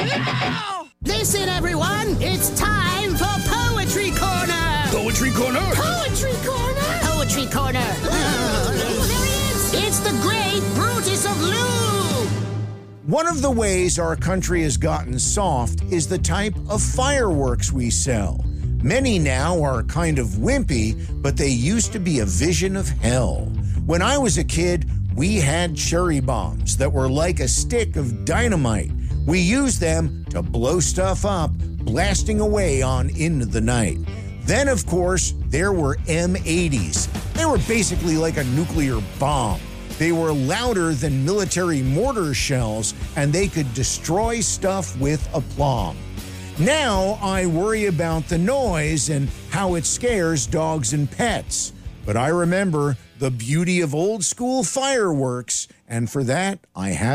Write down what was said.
Listen, everyone, it's time for Poetry Corner. Poetry Corner? Poetry Corner. Poetry Corner. It's the great Brutus of Lou. One of the ways our country has gotten soft is the type of fireworks we sell. Many now are kind of wimpy, but they used to be a vision of hell. When I was a kid, we had cherry bombs that were like a stick of dynamite. We used them to blow stuff up, blasting away on into the night. Then, of course, there were M80s. They were basically like a nuclear bomb. They were louder than military mortar shells, and they could destroy stuff with aplomb. Now I worry about the noise and how it scares dogs and pets. But I remember the beauty of old school fireworks, and for that I have